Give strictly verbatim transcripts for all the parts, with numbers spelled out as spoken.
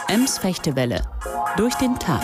Ems Fechtewelle. Durch den Tag.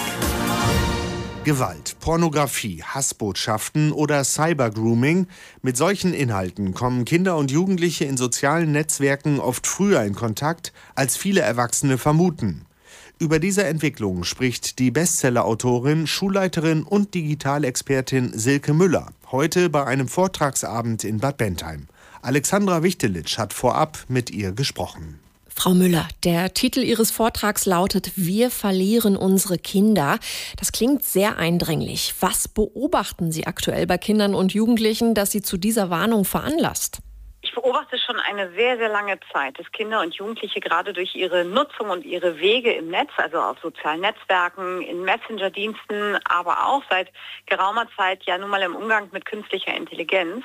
Gewalt, Pornografie, Hassbotschaften oder Cybergrooming. Mit solchen Inhalten kommen Kinder und Jugendliche in sozialen Netzwerken oft früher in Kontakt, als viele Erwachsene vermuten. Über diese Entwicklung spricht die Bestseller-Autorin, Schulleiterin und Digitalexpertin Silke Müller heute bei einem Vortragsabend in Bad Bentheim. Alexandra Wichtelitsch hat vorab mit ihr gesprochen. Frau Müller, der Titel Ihres Vortrags lautet »Wir verlieren unsere Kinder«. Das klingt sehr eindringlich. Was beobachten Sie aktuell bei Kindern und Jugendlichen, das Sie zu dieser Warnung veranlasst? Ich beobachte schon eine sehr, sehr lange Zeit, dass Kinder und Jugendliche gerade durch ihre Nutzung und ihre Wege im Netz, also auf sozialen Netzwerken, in Messenger-Diensten, aber auch seit geraumer Zeit ja nun mal im Umgang mit künstlicher Intelligenz,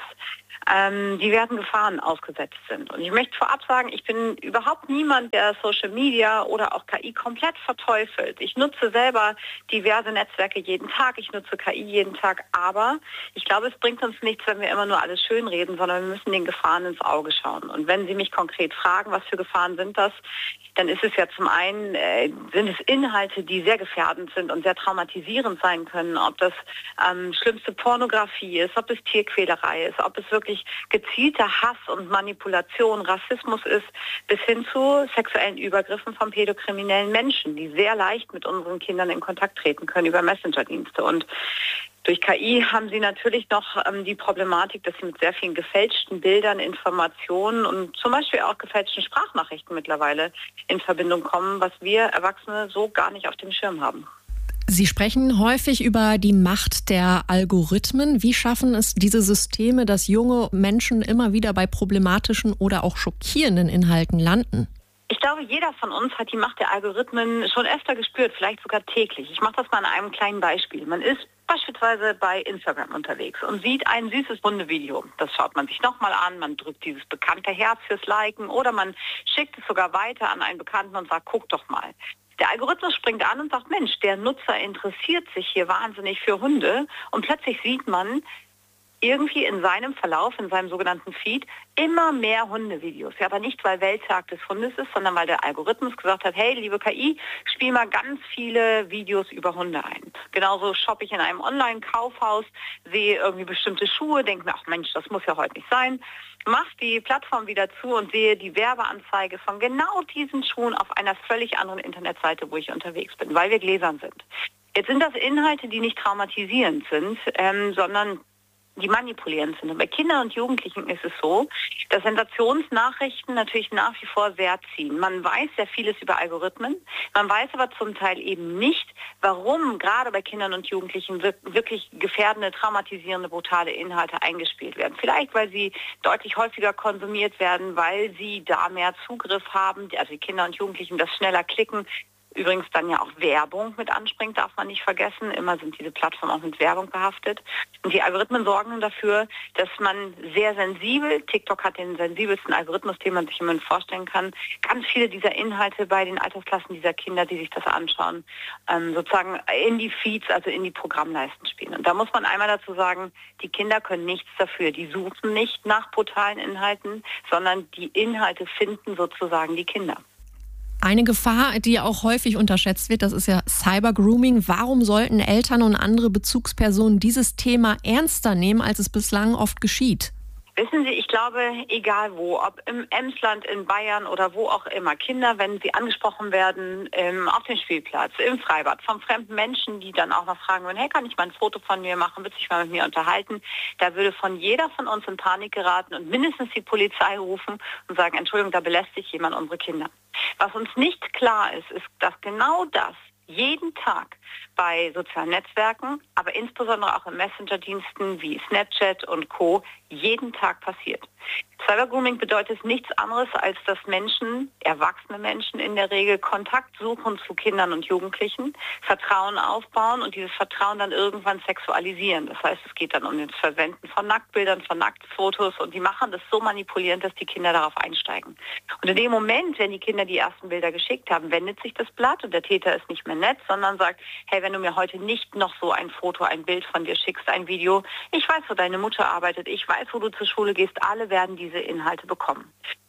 ähm, diversen Gefahren ausgesetzt sind. Und ich möchte vorab sagen, ich bin überhaupt niemand, der Social Media oder auch K I komplett verteufelt. Ich nutze selber diverse Netzwerke jeden Tag, ich nutze K I jeden Tag, aber ich glaube, es bringt uns nichts, wenn wir immer nur alles schönreden, sondern wir müssen den Gefahren ins Auge schauen. Und wenn Sie mich konkret fragen, was für Gefahren sind das, dann ist es ja zum einen, äh, sind es Inhalte, die sehr gefährdend sind und sehr traumatisierend sein können, ob das ähm, schlimmste Pornografie ist, ob es Tierquälerei ist, ob es wirklich gezielter Hass und Manipulation, Rassismus ist, bis hin zu sexuellen Übergriffen von pädokriminellen Menschen, die sehr leicht mit unseren Kindern in Kontakt treten können über Messenger-Dienste. Und durch K I haben Sie natürlich noch ähm, die Problematik, dass Sie mit sehr vielen gefälschten Bildern, Informationen und zum Beispiel auch gefälschten Sprachnachrichten mittlerweile in Verbindung kommen, was wir Erwachsene so gar nicht auf dem Schirm haben. Sie sprechen häufig über die Macht der Algorithmen. Wie schaffen es diese Systeme, dass junge Menschen immer wieder bei problematischen oder auch schockierenden Inhalten landen? Ich glaube, jeder von uns hat die Macht der Algorithmen schon öfter gespürt, vielleicht sogar täglich. Ich mache das mal an einem kleinen Beispiel. Man ist beispielsweise bei Instagram unterwegs und sieht ein süßes Hundevideo. Das schaut man sich nochmal an, man drückt dieses bekannte Herz fürs Liken oder man schickt es sogar weiter an einen Bekannten und sagt, guck doch mal. Der Algorithmus springt an und sagt, Mensch, der Nutzer interessiert sich hier wahnsinnig für Hunde und plötzlich sieht man irgendwie in seinem Verlauf, in seinem sogenannten Feed, immer mehr Hundevideos. Ja, aber nicht, weil Welttag des Hundes ist, sondern weil der Algorithmus gesagt hat, hey, liebe K I, spiel mal ganz viele Videos über Hunde ein. Genauso shoppe ich in einem Online-Kaufhaus, sehe irgendwie bestimmte Schuhe, denke mir, ach Mensch, das muss ja heute nicht sein. Mach die Plattform wieder zu und sehe die Werbeanzeige von genau diesen Schuhen auf einer völlig anderen Internetseite, wo ich unterwegs bin, weil wir gläsern sind. Jetzt sind das Inhalte, die nicht traumatisierend sind, ähm, sondern die manipulierend sind. Und bei Kindern und Jugendlichen ist es so, dass Sensationsnachrichten natürlich nach wie vor sehr ziehen. Man weiß sehr vieles über Algorithmen, man weiß aber zum Teil eben nicht, warum gerade bei Kindern und Jugendlichen wirklich gefährdende, traumatisierende, brutale Inhalte eingespielt werden. Vielleicht, weil sie deutlich häufiger konsumiert werden, weil sie da mehr Zugriff haben, also die Kinder und Jugendlichen das schneller klicken. Übrigens dann ja auch Werbung mit anspringt, darf man nicht vergessen. Immer sind diese Plattformen auch mit Werbung behaftet. Und die Algorithmen sorgen dafür, dass man sehr sensibel, TikTok hat den sensibelsten Algorithmus, den man sich immer vorstellen kann, ganz viele dieser Inhalte bei den Altersklassen dieser Kinder, die sich das anschauen, ähm, sozusagen in die Feeds, also in die Programmleisten spielen. Und da muss man einmal dazu sagen, die Kinder können nichts dafür. Die suchen nicht nach brutalen Inhalten, sondern die Inhalte finden sozusagen die Kinder. Eine Gefahr, die auch häufig unterschätzt wird, das ist ja Cybergrooming. Warum sollten Eltern und andere Bezugspersonen dieses Thema ernster nehmen, als es bislang oft geschieht? Wissen Sie, ich glaube, egal wo, ob im Emsland, in Bayern oder wo auch immer, Kinder, wenn sie angesprochen werden, ähm, auf dem Spielplatz, im Freibad, von fremden Menschen, die dann auch noch fragen würden, hey, kann ich mal ein Foto von mir machen, willst du dich mal mit mir unterhalten? Da würde von jeder von uns in Panik geraten und mindestens die Polizei rufen und sagen, Entschuldigung, da belästigt jemand unsere Kinder. Was uns nicht klar ist, ist, dass genau das jeden Tag bei sozialen Netzwerken, aber insbesondere auch in Messenger-Diensten wie Snapchat und Co. jeden Tag passiert. Cybergrooming bedeutet nichts anderes, als dass Menschen, erwachsene Menschen in der Regel, Kontakt suchen zu Kindern und Jugendlichen, Vertrauen aufbauen und dieses Vertrauen dann irgendwann sexualisieren. Das heißt, es geht dann um das Versenden von Nacktbildern, von Nacktfotos und die machen das so manipulierend, dass die Kinder darauf einsteigen. Und in dem Moment, wenn die Kinder die ersten Bilder geschickt haben, wendet sich das Blatt und der Täter ist nicht mehr nett, sondern sagt, hey, wenn du mir heute nicht noch so ein Foto, ein Bild von dir schickst, ein Video, ich weiß, wo deine Mutter arbeitet, ich weiß, wo du zur Schule gehst, alle werden diese Inhalte bekommen.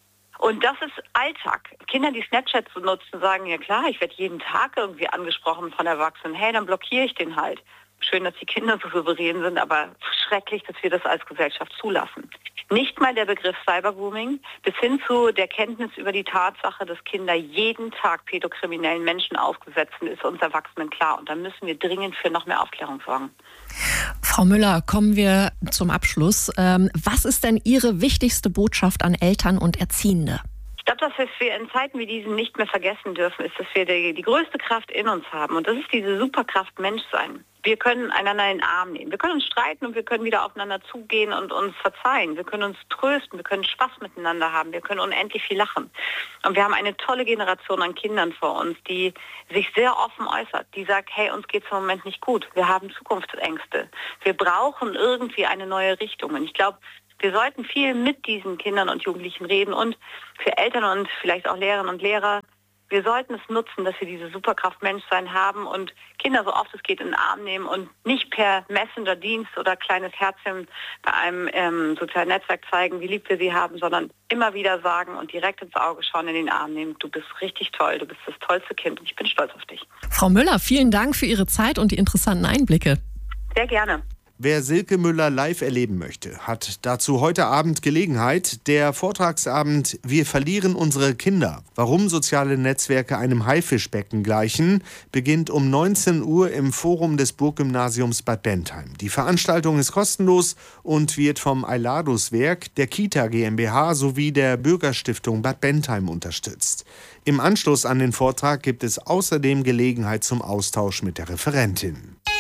Und das ist Alltag. Kinder, die Snapchat so nutzen, sagen, ja klar, ich werde jeden Tag irgendwie angesprochen von Erwachsenen. Hey, dann blockiere ich den halt. Schön, dass die Kinder so souverän sind, aber schrecklich, dass wir das als Gesellschaft zulassen. Nicht mal der Begriff Cybergrooming bis hin zu der Kenntnis über die Tatsache, dass Kinder jeden Tag pädokriminellen Menschen ausgesetzt sind, ist uns Erwachsenen klar. Und da müssen wir dringend für noch mehr Aufklärung sorgen. Frau Müller, kommen wir zum Abschluss. Ähm, was ist denn Ihre wichtigste Botschaft an Eltern und Erziehende? Ich glaube, dass wir in Zeiten wie diesen nicht mehr vergessen dürfen, ist, dass wir die, die größte Kraft in uns haben. Und das ist diese Superkraft Menschsein. Wir können einander in den Arm nehmen. Wir können uns streiten und wir können wieder aufeinander zugehen und uns verzeihen. Wir können uns trösten, wir können Spaß miteinander haben, wir können unendlich viel lachen. Und wir haben eine tolle Generation an Kindern vor uns, die sich sehr offen äußert, die sagt, hey, uns geht es im Moment nicht gut, wir haben Zukunftsängste. Wir brauchen irgendwie eine neue Richtung. Und ich glaube, wir sollten viel mit diesen Kindern und Jugendlichen reden und für Eltern und vielleicht auch Lehrerinnen und Lehrer, wir sollten es nutzen, dass wir diese Superkraft Menschsein haben und Kinder so oft es geht in den Arm nehmen und nicht per Messenger-Dienst oder kleines Herzchen bei einem ähm, sozialen Netzwerk zeigen, wie lieb wir sie haben, sondern immer wieder sagen und direkt ins Auge schauen, in den Arm nehmen. Du bist richtig toll, du bist das tollste Kind und ich bin stolz auf dich. Frau Müller, vielen Dank für Ihre Zeit und die interessanten Einblicke. Sehr gerne. Wer Silke Müller live erleben möchte, hat dazu heute Abend Gelegenheit. Der Vortragsabend Wir verlieren unsere Kinder. Warum soziale Netzwerke einem Haifischbecken gleichen, beginnt um neunzehn Uhr im Forum des Burggymnasiums Bad Bentheim. Die Veranstaltung ist kostenlos und wird vom Eiladus-Werk, der Kita GmbH sowie der Bürgerstiftung Bad Bentheim unterstützt. Im Anschluss an den Vortrag gibt es außerdem Gelegenheit zum Austausch mit der Referentin.